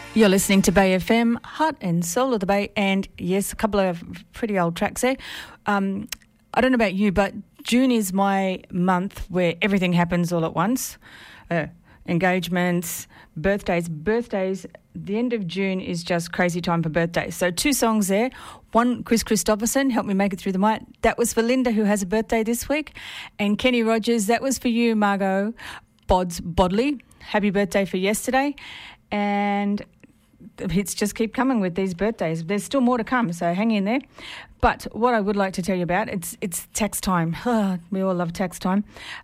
You're listening to Bay FM, Heart and Soul of the Bay, and yes, a couple of pretty old tracks there. I don't know about you, but June is my month where everything happens all at once. Engagements, birthdays. The end of June is just crazy time for birthdays. So 2 songs there. One, Chris Christopherson, Help Me Make It Through the Night. That was for Linda, who has a birthday this week. And Kenny Rogers, that was for you, Margot Bodley. Happy birthday for yesterday. And the hits just keep coming with these birthdays. There's still more to come, so hang in there. But what I would like to tell you about, it's tax time. We all love tax time.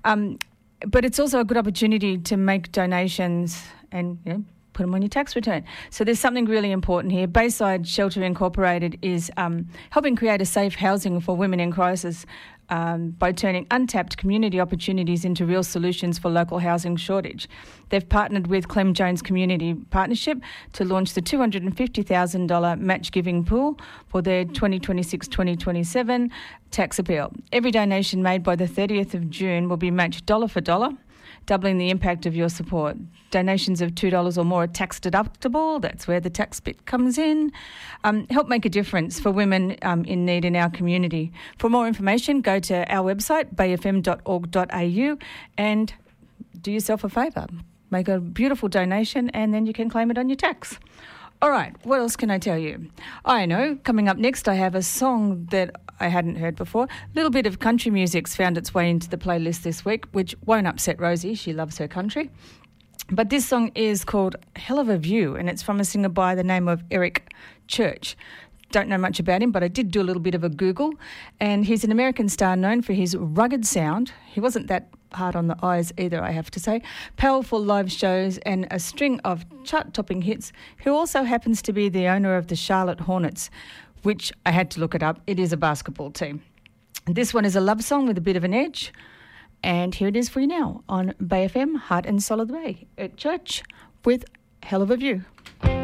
But it's also a good opportunity to make donations and put them on your tax return. So there's something really important here. Bayside Shelter Incorporated is helping create a safe housing for women in crisis by turning untapped community opportunities into real solutions for local housing shortage. They've partnered with Clem Jones Community Partnership to launch the $250,000 match giving pool for their 2026-2027 tax appeal. Every donation made by the 30th of June will be matched dollar for dollar, doubling the impact of your support. Donations of $2 or more are tax deductible. That's where the tax bit comes in. Help make a difference for women in need in our community. For more information, go to our website, bayfm.org.au, and do yourself a favour. Make a beautiful donation and then you can claim it on your tax. All right, what else can I tell you? I know, coming up next I have a song that I hadn't heard before. A little bit of country music's found its way into the playlist this week, which won't upset Rosie. She loves her country. But this song is called Hell of a View, and it's from a singer by the name of Eric Church. Don't know much about him, but I did do a little bit of a Google, and he's an American star known for his rugged sound. He wasn't that hard on the eyes either, I have to say. Powerful live shows and a string of chart-topping hits, who also happens to be the owner of the Charlotte Hornets, which I had to look it up. It is a basketball team. This one is a love song with a bit of an edge. And here it is for you now on Bay FM, Heart and Soul of the Bay, at Church with Hell of a View.